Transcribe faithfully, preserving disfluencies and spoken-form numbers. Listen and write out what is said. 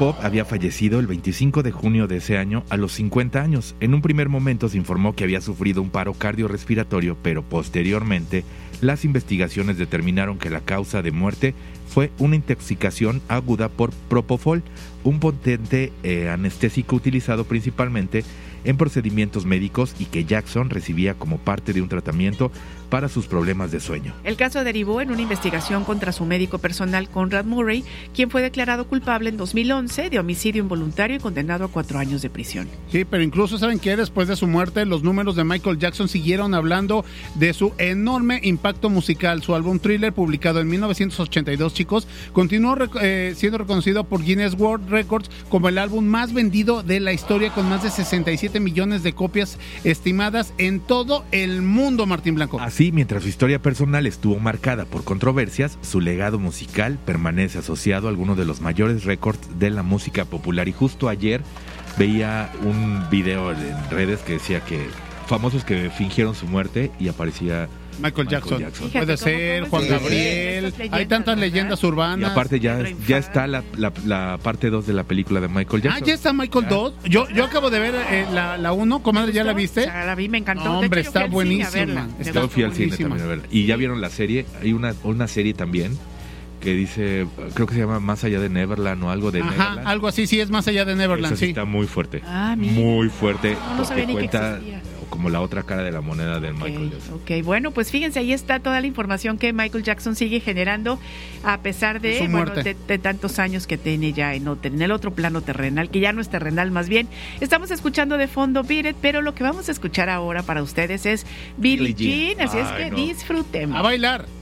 Pop había fallecido el veinticinco de junio de ese año a los cincuenta años. En un primer momento se informó que había sufrido un paro cardiorrespiratorio, pero posteriormente las investigaciones determinaron que la causa de muerte fue una intoxicación aguda por propofol, un potente eh, anestésico utilizado principalmente en procedimientos médicos y que Jackson recibía como parte de un tratamiento para sus problemas de sueño. El caso derivó en una investigación contra su médico personal, Conrad Murray, quien fue declarado culpable en dos mil once de homicidio involuntario y condenado a cuatro años de prisión. Sí, pero incluso ¿saben qué? Después de su muerte, los números de Michael Jackson siguieron hablando de su enorme impacto musical. Su álbum Thriller, publicado en mil novecientos ochenta y dos, chicos, continuó eh, siendo reconocido por Guinness World Records como el álbum más vendido de la historia, con más de sesenta y siete millones de copias estimadas en todo el mundo, Martín Blanco. Así, mientras su historia personal estuvo marcada por controversias, su legado musical permanece asociado a algunos de los mayores récords de la música popular. Y justo ayer veía un video en redes que decía que famosos que fingieron su muerte y aparecía Michael, Michael Jackson, Jackson. Fíjate, puede ser Juan Gabriel, hay tantas leyendas urbanas. Y aparte ya, ya está la, la, la parte dos de la película de Michael Jackson. Ah, ya está Michael dos. Yo, yo acabo de ver eh, la, la uno, comadre, ¿ya la viste? Ya la vi, me encantó. No, hombre, está buenísima. Yo fui al cine también a verla. Y ya vieron la serie, hay una, una serie también que dice, creo que se llama Más allá de Neverland o algo de Ajá, Neverland. Algo así, sí, es Más allá de Neverland, Esa sí. Está muy fuerte, ah, muy fuerte, no, no porque cuenta que como la otra cara de la moneda de okay, Michael Jackson. Ok, bueno, pues fíjense, ahí está toda la información que Michael Jackson sigue generando a pesar de, bueno, de, de tantos años que tiene ya en, en el otro plano terrenal, que ya no es terrenal más bien. Estamos escuchando de fondo Beat It, pero lo que vamos a escuchar ahora para ustedes es Billie Jean, así Ay, es que no. disfrutemos. A bailar.